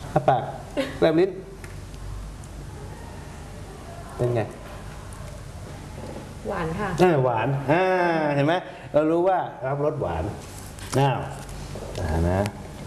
ปากแลบลิ้นเป็นไงหวานค่ะหวานเห็นไหมเรารู้ว่ารับรสหวานน้าวนะ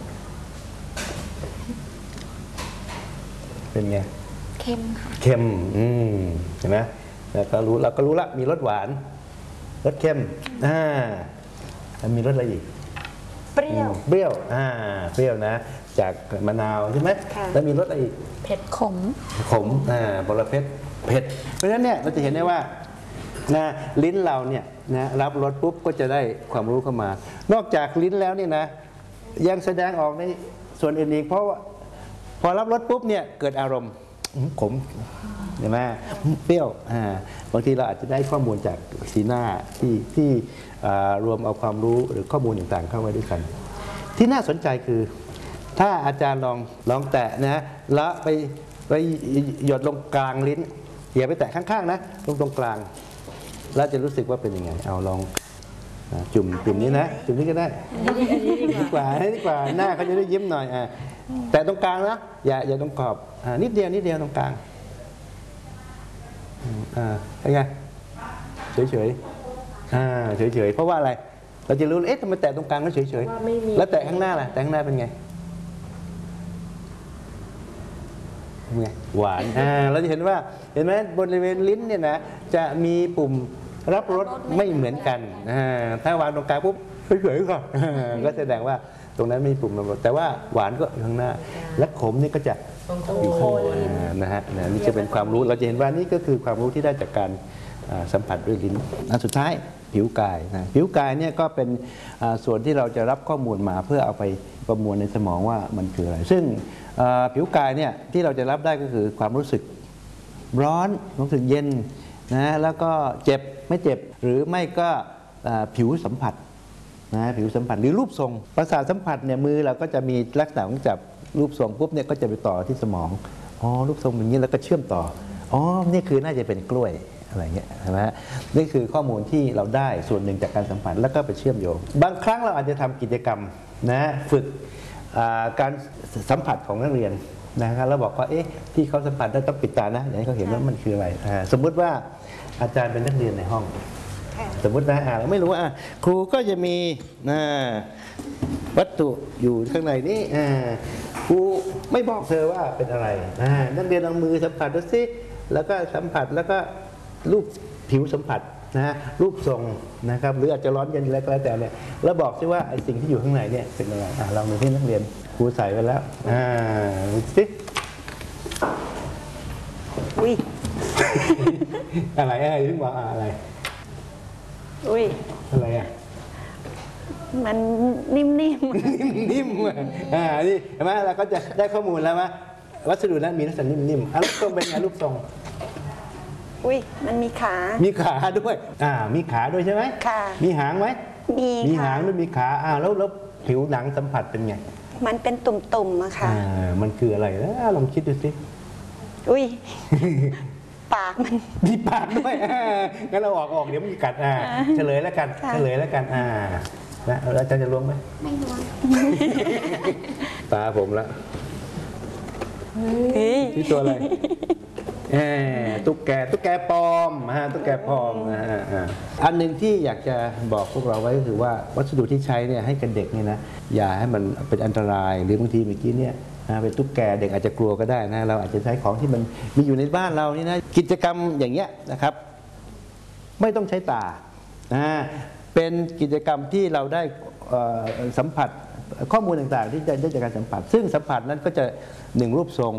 เป็นไงเค็มค่ะเค็มเห็นไหมเราก็รู้ละมีรสหวานรสเค็มมีรสอะไรอีกเปรี้ยวเปรี้ยวนะจากมะนาวใช่ไหมแล้วมีรสอะไรอีกเผ็ดขมบรเพชรเผ็ดเพราะฉะนั้นเนี่ยเราจะเห็นได้ว่านะลิ้นเราเนี่ยนะรับรสปุ๊บก็จะได้ความรู้เข้ามานอกจากลิ้นแล้วเนี่ยนะยังแสดงออกในส่วนอื่นอีกเพราะว่าพอรับรสปุ๊บเนี่ยเกิดอารมณ์ขมเห็นไหมเปรี้ยวบางทีเราอาจจะได้ข้อมูลจากสีหน้าที่รวมเอาความรู้หรือข้อมูลต่างๆเข้าไว้ด้วยกันที่น่าสนใจคือถ้าอาจารย์ลองแตะนะแล้วไปหยดลงกลางลิ้นอย่าไปแตะข้างๆนะลงตรงกลางแล้วจะรู้สึกว่าเป็นยังไงเอาลองจุ่มนี้นะจุ่มนี้ก็ได้ดีกว่าหน้าเขาจะได้ยิ้มหน่อยแต่ตรงกลางนะอย่าตรงขอบนิดเดียวตรงกลางเป็นไงเฉยเพราะว่าอะไรเราจะรู้ทำไมแตะตรงกลางแล้วเฉยแล้วแตะข้างหน้าล่ะแตะข้างหน้าเป็นไงหวานเราจะเห็นว่าเห็นไหมบริเวณลิ้นเนี่ยนะจะมีปุ่มรับรสไม่เหมือนกันถ้าวางตรงกลางปุ๊บเฉยๆก่อนก็แสดงว่าตรงนั้นไม่มีปุ่มรับรสแต่ว่าหวานก็อยู่ข้างหน้าและขมนี่ก็จะอยู่ข้างบนนะฮะนี่จะเป็นความรู้เราจะเห็นว่านี่ก็คือความรู้ที่ได้จากการสัมผัสด้วยลิ้นอันสุดท้ายผิวกายนะผิวกายเนี่ยก็เป็นส่วนที่เราจะรับข้อมูลมาเพื่อเอาไปประมวลในสมองว่ามันคืออะไรซึ่งผิวกายเนี่ยที่เราจะรับได้ก็คือความรู้สึกร้อนรู้สึกเย็นนะแล้วก็เจ็บไม่เจ็บหรือไม่ก็ผิวสัมผัสนะผิวสัมผัสหรือรูปทรงประสาทสัมผัสเนี่ยมือเราก็จะมีลักษณะของจับรูปทรงปุ๊บเนี่ยก็จะไปต่อที่สมองรูปทรงอย่างนี้แล้วก็เชื่อมต่อนี่คือน่าจะเป็นกล้วยอะไรเงี้ยใช่ไหมนี่คือข้อมูลที่เราได้ส่วนหนึ่งจากการสัมผัสแล้วก็ไปเชื่อมโยงบางครั้งเราอาจจะทำกิจกรรมนะฝึกการสัมผัสของนักเรียนนะครับแล้วบอกว่าที่เขาสัมผัสได้ต้องปิดตานะอย่างนี้เขาเห็นว่ามันคืออะไรสมมุติว่าอาจารย์เป็นนักเรียนในห้องสมมตินะเราไม่รู้ว่าครูก็จะมีวัตถุอยู่ข้างในนี้ครูไม่บอกเธอว่าเป็นอะไรนักเรียนเอามือสัมผัสดูสิแล้วก็สัมผัสแล้วก็รูปผิวสัมผัสรูปทรงนะครับหรืออาจจะร้อนเย็นอะไรก็แล้วแต่เนี่ยแล้วบอกซิว่าไอ้สิ่งที่อยู่ข้างในเนี่ยเป็นอะไรลองดูที่นักเรียนครูใส่ไปแล้วสิอุ้ยอะไรที่บอกอะไรอุ้ยอะไรมันนิ่มๆนิ่มนี่เห็นไหมเราก็จะได้ข้อมูลแล้วว่าวัสดุนั้นมีลักษณะนิ่มๆรูปทรงเป็นไงรูปทรงอุ้ยมันมีขาด้วยมีขาด้วยใช่ไหมค่ะมีหางไหมมีหางด้วยมีขาแล้วผิวหนังสัมผัสเป็นไงมันเป็นตุ่มๆอะค่ะมันคืออะไรลองคิดดูสิอุ้ยปากมันมีปากด้วยงั้นเราออกเดี๋ยวมันกัดเฉลยแล้วกันนะอาจารย์จะล้วงไหมไม่ล้วงตาผมละที่ตัวอะไรตุ๊กแกปลอมตุ๊กแกปลอมอันหนึ่งที่อยากจะบอกพวกเราไว้ก็คือว่าวัสดุที่ใช้เนี่ยให้กับเด็กเนี่ยนะอย่าให้มันเป็นอันตรายหรือบางทีเมื่อกี้เนี่ยเป็นตุ๊กแกเด็กอาจจะกลัวก็ได้นะเราอาจจะใช้ของที่มันมีอยู่ในบ้านเรานี่นะกิจกรรมอย่างเงี้ยนะครับไม่ต้องใช้ตาเป็นกิจกรรมที่เราได้สัมผัสข้อมูลต่างๆที่ได้จากการสัมผัสซึ่งสัมผัสนั้นก็จะ1รูปทรง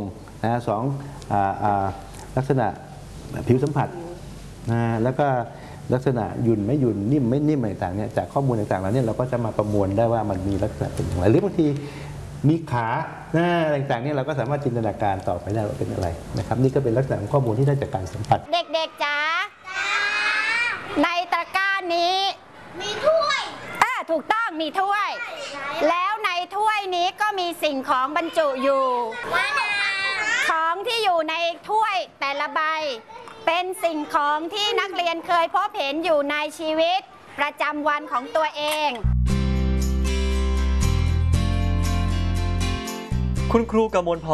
2ลักษณะผิวสัมผัสแล้วก็ลักษณะหยุ่นไม่หยุ่นนิ่มไม่นิ่มอะไรต่างเนี่ยจากข้อมูลต่างๆเหล่านี้เราก็จะมาประมวลได้ว่ามันมีลักษณะเป็นอย่างไรหรือบางทีมีขาอะไรต่างๆเนี่ยเราก็สามารถจินตนาการต่อไปได้ว่าเป็นอะไรนะครับนี่ก็เป็นลักษณะของข้อมูลที่ได้จากการสัมผัสเด็กๆจ๋าในตะกร้านี้มีถ้วยถูกต้องมีถ้วยแล้วในถ้วยนี้ก็มีสิ่งของบรรจุอยู่ของที่อยู่ในถ้วยแต่ละใบเป็นสิ่งของที่นักเรียนเคยพบเห็นอยู่ในชีวิตประจำวันของตัวเองคุณครูกมลพร